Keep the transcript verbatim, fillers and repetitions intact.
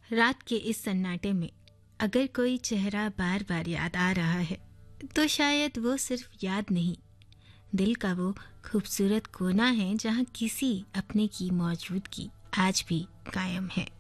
रात के इस सन्नाटे में अगर कोई चेहरा बार बार याद आ रहा है तो शायद वो सिर्फ याद नहीं, दिल का वो खूबसूरत कोना है जहाँ किसी अपने की मौजूदगी आज भी कायम है।